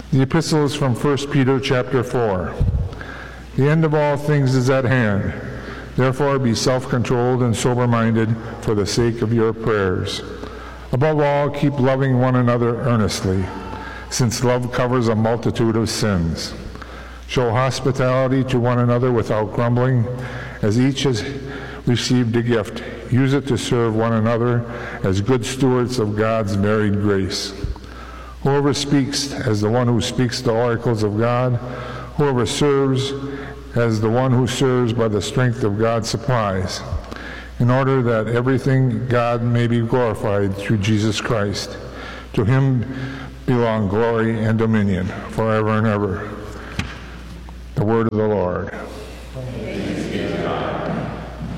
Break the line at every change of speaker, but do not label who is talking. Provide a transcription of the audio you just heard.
The epistle is from 1 Peter chapter 4. The end of all things is at hand. Therefore be self-controlled and sober-minded for the sake of your prayers. Above all, keep loving one another earnestly, since love covers a multitude of sins. Show hospitality to one another without grumbling. As each has received a gift, use it to serve one another as good stewards of God's varied grace. Whoever speaks as the one who speaks the oracles of God, whoever serves as the one who serves by the strength of God's supplies, in order that everything God may be glorified through Jesus Christ. To him belong glory and dominion forever and ever. The word of the Lord.